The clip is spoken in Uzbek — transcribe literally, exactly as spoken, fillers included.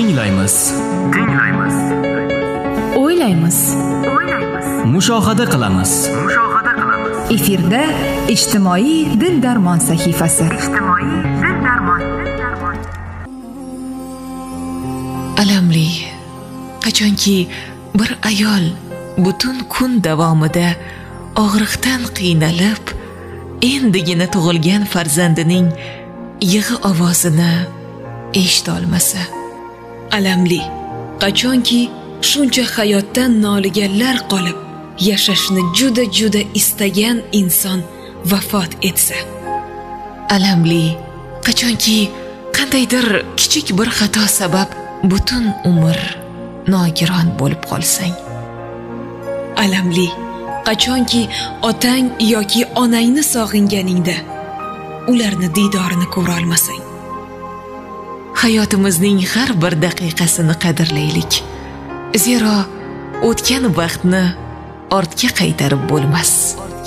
Tinglaymiz. Tinglaymiz. O'ylaymiz. O'ylaymiz. Mushohada qilamiz. Mushohada qilamiz. Efirda ijtimoiy dil darmon sahifasi. Ijtimoiy dil darmon. Dil darmon. Alamli, qachonki bir ayol butun kun davomida og'riqdan qiynalib, endigina tug'ilgan farzandining yig'i ovozini eshita olmasa. Alamli, qachonki shuncha hayotdan noliganlar qolib, yashashni juda juda istagan inson vafot etsa. Alamli, qachonki qandaydir kichik bir xato sabab butun umr nogiron bo'lib qolsang. Alamli, qachonki otang yoki onangni sog'inganingda ularni diydorini ko'ra olmasang. Hayotimizning har bir daqiqasini qadrlaylik. Zero o'tgan vaqtni ortga qaytarib bo'lmas.